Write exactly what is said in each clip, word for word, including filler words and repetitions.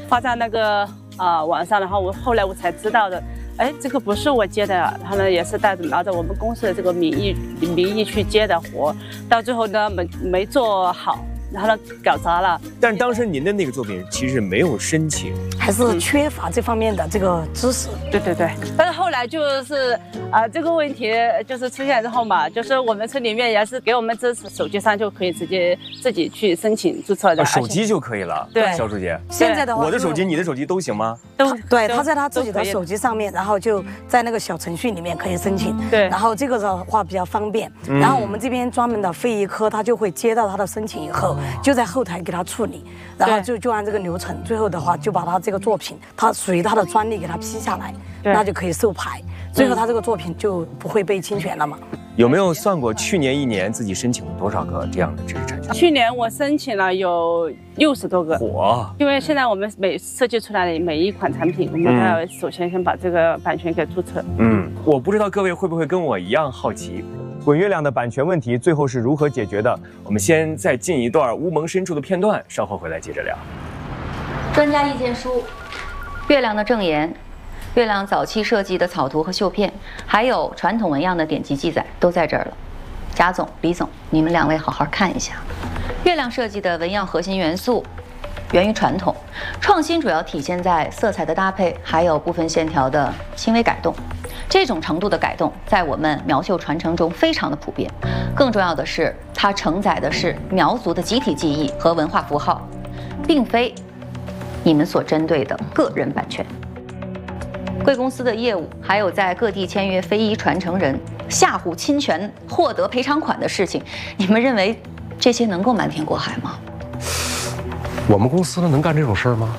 发在那个啊、呃、网上，然后我后来我才知道的。 哎，这个不是我接的，然后呢，也是带着拿着我们公司的这个名义名义去接的活，到最后呢没没做好，然后呢搞砸了。 但是当时您的那个作品其实没有申请， 还是缺乏这方面的这个知识。 对对对，但是后来就是啊、呃、这个问题就是出现之后嘛，就是我们村里面也是给我们支持，手机上就可以直接自己去申请注册的， 啊、手机就可以了。 对， 肖书记， 现在的话， 我的手机、你的手机都行吗？ 都对，他在他自己的手机上面，然后就在那个小程序里面可以申请。 对， 然后这个的话比较方便。嗯、然后我们这边专门的非遗科，他就会接到他的申请以后，就在后台给他处理，然后就就按这个流程，最后的话就把他这个作品，他属于他的专利给他批下来，那就可以授牌。最后他这个作品就不会被侵权了嘛。 有没有算过去年一年自己申请了多少个这样的知识产权？ 去年我申请了有六十多个。 嚯！ 因为现在我们每设计出来的每一款产品，我们都要首先先把这个版权给注册。 嗯，我不知道各位会不会跟我一样好奇，滚月亮的版权问题最后是如何解决的？我们先再进一段乌蒙深处的片段，稍后回来接着聊。 专家意见书，月亮的证言。 月亮早期设计的草图和绣片，还有传统纹样的典籍记载都在这儿了。贾总、李总，你们两位好好看一下。月亮设计的纹样核心元素源于传统，创新主要体现在色彩的搭配，还有部分线条的轻微改动。这种程度的改动，在我们苗绣传承中非常的普遍。更重要的是，它承载的是苗族的集体记忆和文化符号，并非你们所针对的个人版权。 贵公司的业务，还有在各地签约非遗传承人、吓唬侵权、获得赔偿款的事情，你们认为这些能够瞒天过海吗？ 我们公司能干这种事儿吗？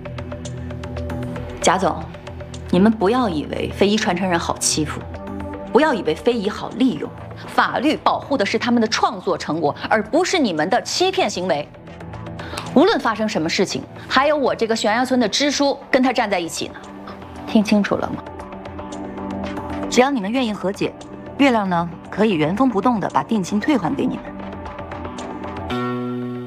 贾总，你们不要以为非遗传承人好欺负，不要以为非遗好利用，法律保护的是他们的创作成果，而不是你们的欺骗行为。无论发生什么事情，还有我这个悬崖村的支书跟他站在一起呢。 听清楚了吗？只要你们愿意和解，月亮呢可以原封不动的把定金退还给你们。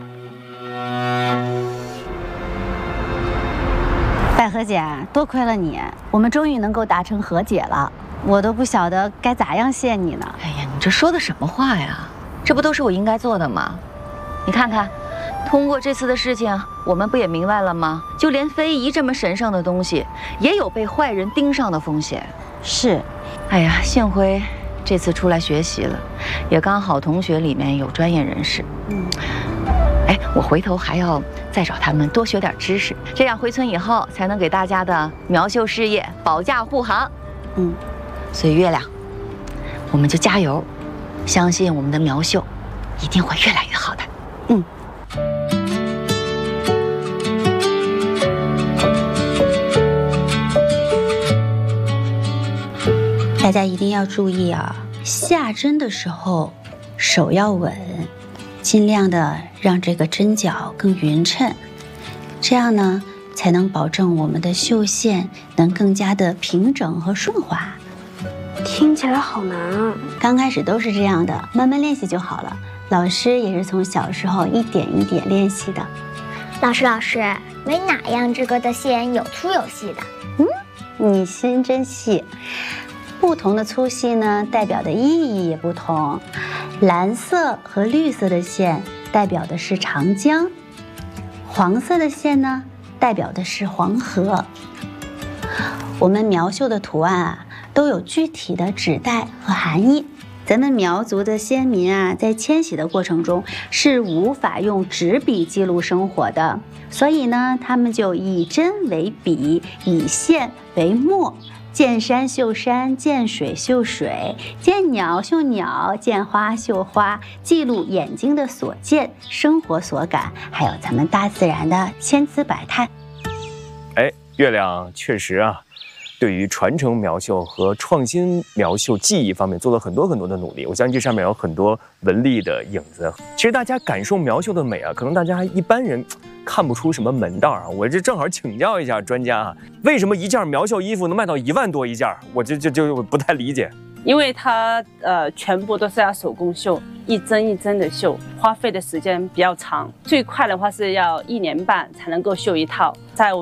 百合姐，多亏了你，我们终于能够达成和解了，我都不晓得该咋样谢你呢。 哎呀，你这说的什么话呀？这不都是我应该做的吗？你看看。 通过这次的事情，我们不也明白了吗？就连非遗这么神圣的东西，也有被坏人盯上的风险。 是， 哎呀，幸亏这次出来学习了，也刚好同学里面有专业人士。嗯，哎，我回头还要再找他们多学点知识，这样回村以后才能给大家的苗绣事业保驾护航。嗯，所以月亮，我们就加油，相信我们的苗绣一定会越来越好的。嗯。 大家一定要注意啊，下针的时候手要稳，尽量的让这个针脚更匀称，这样呢才能保证我们的绣线能更加的平整和顺滑。 听起来好难啊！ 刚开始都是这样的，慢慢练习就好了。老师也是从小时候一点一点练习的。 老师，老师，没哪样这个的线有粗有细的？ 嗯，你心真细。 不同的粗细呢，代表的意义也不同。蓝色和绿色的线代表的是长江，黄色的线呢，代表的是黄河。我们苗绣的图案啊，都有具体的指代和含义。咱们苗族的先民啊，在迁徙的过程中是无法用纸笔记录生活的，所以呢，他们就以针为笔，以线为墨。 见山绣山，见水绣水，见鸟绣鸟，见花绣花，记录眼睛的所见，生活所感，还有咱们大自然的千姿百态。 哎，月亮确实啊，对于传承苗绣和创新苗绣技艺方面做了很多很多的努力。我相信这上面有很多纹理的影子。其实大家感受苗绣的美啊，可能大家一般人 看不出什么门道啊！我这正好请教一下专家啊，为什么一件苗绣衣服能卖到一万多一件？我这这就不太理解。 因为它呃全部都是要手工绣，一针一针的绣，花费的时间比较长。最快的话是要一年半才能够绣一套，在我